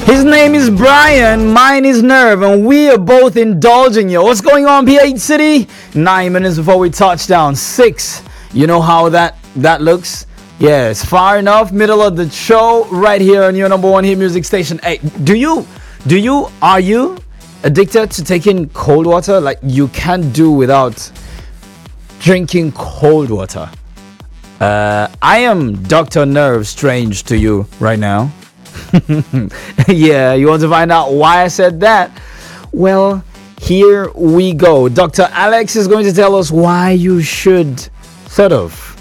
His name is Brian, mine is Nerve, and we are both indulging you. What's going on, P8 City? 9 minutes before we touch down. 6. You know how that looks? Yeah, it's far enough. Middle of the show, right here on your number one hit music station. Hey, are you addicted to taking cold water? Like, you can't do without drinking cold water. I am Dr. Nerve Strange to you right now. Yeah, you want to find out why I said that? Well, here we go. Dr. Alex is going to tell us why you should sort of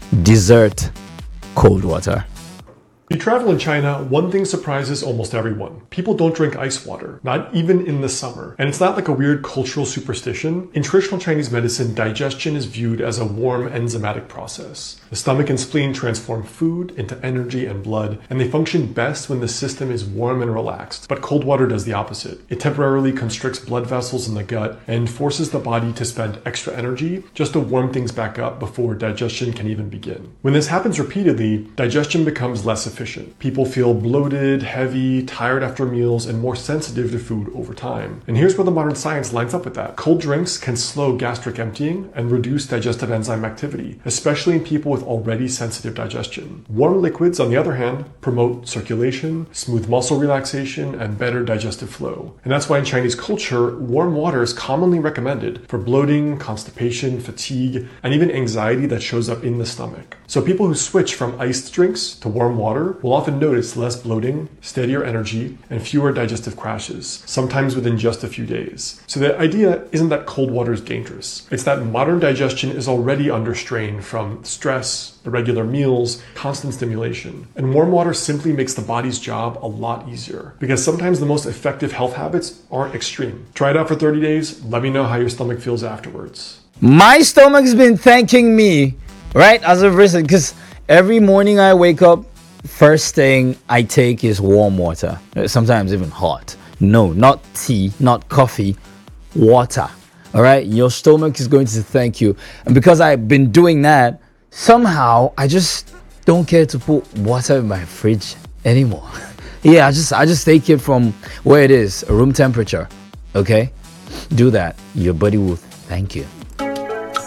desert cold water. If you travel in China, one thing surprises almost everyone. People don't drink ice water, not even in the summer. And it's not like a weird cultural superstition. In traditional Chinese medicine, digestion is viewed as a warm enzymatic process. The stomach and spleen transform food into energy and blood, and they function best when the system is warm and relaxed. But cold water does the opposite. It temporarily constricts blood vessels in the gut and forces the body to spend extra energy just to warm things back up before digestion can even begin. When this happens repeatedly, digestion becomes less efficient. People feel bloated, heavy, tired after meals, and more sensitive to food over time. And here's where the modern science lines up with that. Cold drinks can slow gastric emptying and reduce digestive enzyme activity, especially in people with already sensitive digestion. Warm liquids, on the other hand, promote circulation, smooth muscle relaxation, and better digestive flow. And that's why in Chinese culture, warm water is commonly recommended for bloating, constipation, fatigue, and even anxiety that shows up in the stomach. So people who switch from iced drinks to warm water will often notice less bloating, steadier energy, and fewer digestive crashes, sometimes within just a few days. So the idea isn't that cold water is dangerous. It's that modern digestion is already under strain from stress, irregular meals, constant stimulation. And warm water simply makes the body's job a lot easier, because sometimes the most effective health habits aren't extreme. Try it out for 30 days. Let me know how your stomach feels afterwards. My stomach's been thanking me, right, as of recent, because every morning I wake up, first thing I take is warm water, sometimes even hot. No, not tea, not coffee, water. All right, your stomach is going to thank you. And because I've been doing that, somehow I just don't care to put water in my fridge anymore. Yeah, I just take it from where it is, room temperature. Okay, do that. Your body will thank you.